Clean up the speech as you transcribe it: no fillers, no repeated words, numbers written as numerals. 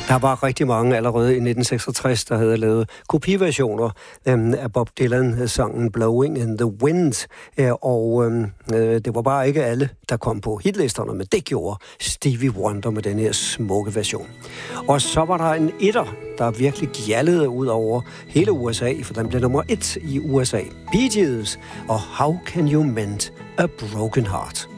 Der var rigtig mange allerede i 1966, der havde lavet kopiversioner af Bob Dylan-sangen Blowing in the Wind. Og det var bare ikke alle, der kom på hitlisterne, men det gjorde Stevie Wonder med den her smukke version. Og så var der en etter, der virkelig gjaldede ud over hele USA, for den blev nummer 1 i USA. Bee Gees og How Can You Mend a Broken Heart.